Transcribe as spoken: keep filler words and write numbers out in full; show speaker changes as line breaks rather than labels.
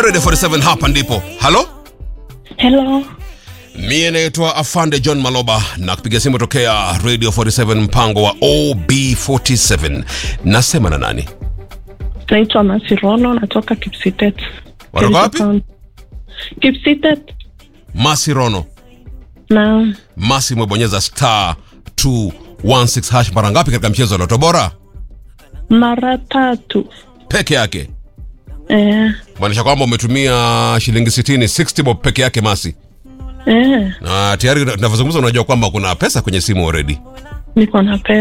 Radio arobaini na saba hapa ndipo. Halo?
Hello.
Mie naitwa Afande John Maloba na kupiga simu tokea Radio arobaini na saba mpango wa O B arobaini na saba. Nasema na nani?
Naitwa Masirono, natoka Kipsitet.
Watoka wapi?
Kipsitet.
Masirono.
Na
Masi umebonyeza star two one six hash mara ngapi katika mchezo wa Loto Bora?
mara tatu.
Peke yake.
Eh.
Maanisha kwamba umetumia shilingi sitini, sitini bob peke yake Masi.
Eh.
Na tayari tunavyozungumza unajua kwamba kuna pesa kwenye simu already.
Niko na pesa.